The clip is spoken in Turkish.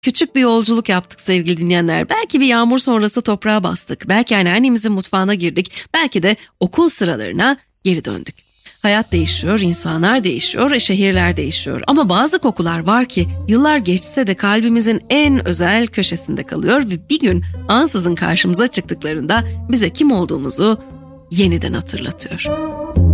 Küçük bir yolculuk yaptık sevgili dinleyenler. Belki bir yağmur sonrası toprağa bastık. Belki anneannemizin mutfağına girdik. Belki de okul sıralarına geri döndük. Hayat değişiyor, insanlar değişiyor, şehirler değişiyor. Ama bazı kokular var ki yıllar geçse de kalbimizin en özel köşesinde kalıyor ve bir gün ansızın karşımıza çıktıklarında bize kim olduğumuzu yeniden hatırlatıyor.